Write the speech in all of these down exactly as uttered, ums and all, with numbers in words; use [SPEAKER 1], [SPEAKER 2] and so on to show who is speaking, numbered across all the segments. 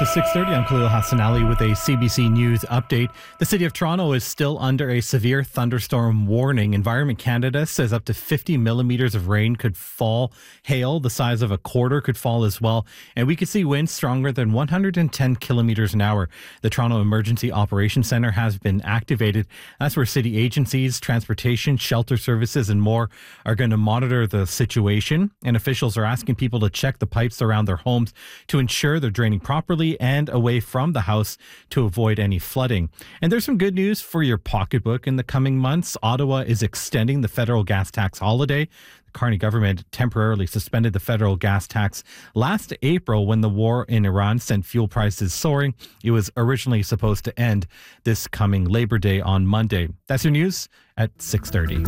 [SPEAKER 1] six thirty, I'm Khalil Hassan Ali with a C B C News update. The city of Toronto is still under a severe thunderstorm warning. Environment Canada says up to fifty millimeters of rain could fall. Hail the size of a quarter could fall as well. And we could see winds stronger than one hundred ten kilometers an hour. The Toronto Emergency Operations Centre has been activated. That's where city agencies, transportation, shelter services, and more are going to monitor the situation. And officials are asking people to check the pipes around their homes to ensure they're draining properly and away from the house to avoid any flooding. And there's some good news for your pocketbook in the coming months. Ottawa is extending the federal gas tax holiday. The Carney government temporarily suspended the federal gas tax last April when the war in Iran sent fuel prices soaring. It was originally supposed to end this coming Labor Day on Monday. That's your news at six thirty.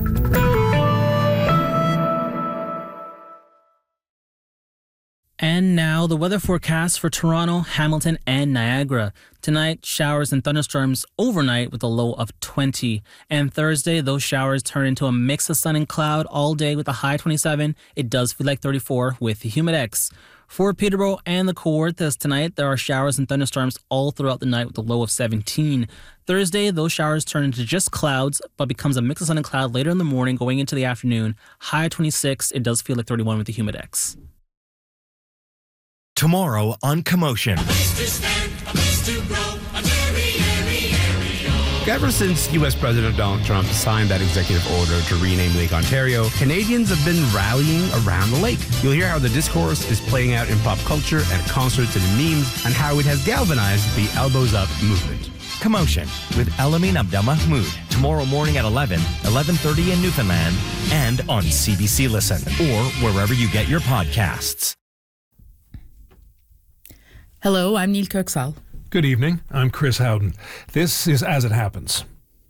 [SPEAKER 2] And now the weather forecast for Toronto, Hamilton, and Niagara. Tonight, showers and thunderstorms overnight with a low of twenty. And Thursday, those showers turn into a mix of sun and cloud all day with a high twenty-seven. It does feel like thirty-four with the humidex. For Peterborough and the Kawarthas tonight, there are showers and thunderstorms all throughout the night with a low of seventeen. Thursday, those showers turn into just clouds, but becomes a mix of sun and cloud later in the morning going into the afternoon. High twenty-six. It does feel like thirty-one with the humidex.
[SPEAKER 3] Tomorrow on Commotion.
[SPEAKER 4] Ever since U S President Donald Trump signed that executive order to rename Lake Ontario, Canadians have been rallying around the lake. You'll hear how the discourse is playing out in pop culture, at concerts and in memes, and how it has galvanized the Elbows Up movement.
[SPEAKER 3] Commotion with Elamin Abdelmahmoud. Tomorrow morning at eleven, eleven thirty in Newfoundland, and on C B C Listen, or wherever you get your podcasts.
[SPEAKER 5] Hello, I'm Neil Kirksall.
[SPEAKER 6] Good evening, I'm Chris Howden. This is As It Happens.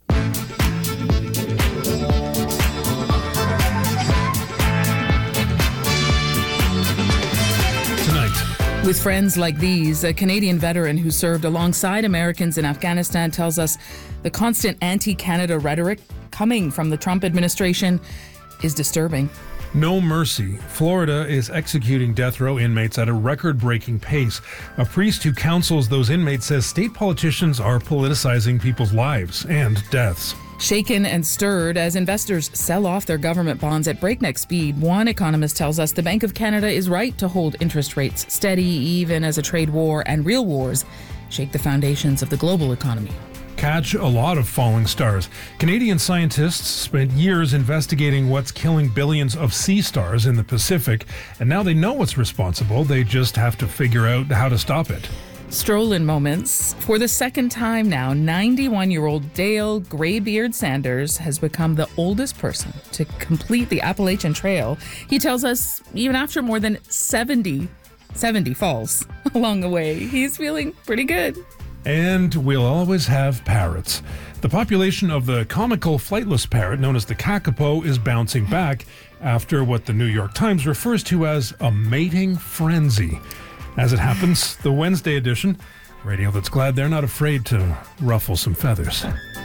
[SPEAKER 6] Tonight.
[SPEAKER 5] With friends like these, a Canadian veteran who served alongside Americans in Afghanistan tells us the constant anti-Canada rhetoric coming from the Trump administration is disturbing.
[SPEAKER 6] No mercy. Florida is executing death row inmates at a record-breaking pace. A priest who counsels those inmates says state politicians are politicizing people's lives and deaths.
[SPEAKER 5] Shaken and stirred as investors sell off their government bonds at breakneck speed, one economist tells us the Bank of Canada is right to hold interest rates steady even as a trade war and real wars shake the foundations of the global economy.
[SPEAKER 6] Catch a lot of falling stars. Canadian scientists spent years investigating what's killing billions of sea stars in the Pacific, and now they know what's responsible. They just have to figure out how to stop it.
[SPEAKER 5] Stroll-in moments. For the second time now, ninety-one-year-old Dale Greybeard Sanders has become the oldest person to complete the Appalachian Trail. He tells us even after more than seventy, seventy falls along the way, he's feeling pretty good.
[SPEAKER 6] And we'll always have parrots. The population of the comical flightless parrot known as the kakapo is bouncing back after what the New York Times refers to as a mating frenzy. As it happens, the Wednesday edition, radio that's glad they're not afraid to ruffle some feathers.